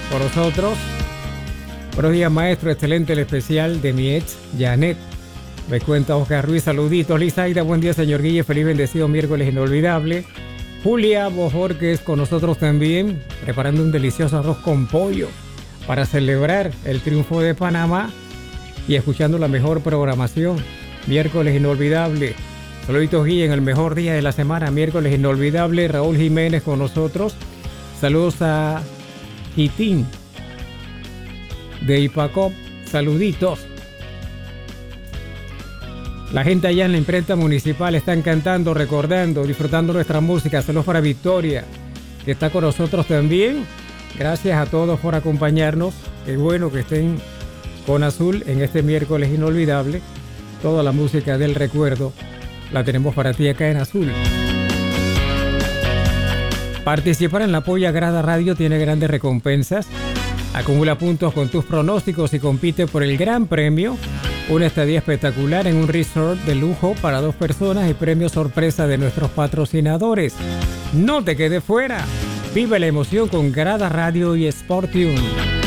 por nosotros. Buenos días, maestro. Excelente el especial de mi ex, Janet. Me cuenta Oscar Ruiz. Saluditos. Lizaida, buen día, señor Guille. Feliz bendecido miércoles inolvidable. Julia Bojorquez con nosotros también, preparando un delicioso arroz con pollo para celebrar el triunfo de Panamá y escuchando la mejor programación. Miércoles inolvidable. Saluditos, Guille, en el mejor día de la semana. Miércoles inolvidable. Raúl Jiménez con nosotros. Saludos a Hitín de Ipacop. Saluditos. La gente allá en la imprenta municipal están cantando, recordando, disfrutando nuestra música. Saludos para Victoria, que está con nosotros también. Gracias a todos por acompañarnos. Qué bueno que estén con Azul en este miércoles inolvidable. Toda la música del recuerdo la tenemos para ti acá en Azul. Participar en la Polla Grada Radio tiene grandes recompensas. Acumula puntos con tus pronósticos y compite por el gran premio. Una estadía espectacular en un resort de lujo para 2 personas y premio sorpresa de nuestros patrocinadores. No te quedes fuera. Vive la emoción con Grada Radio y Sportium.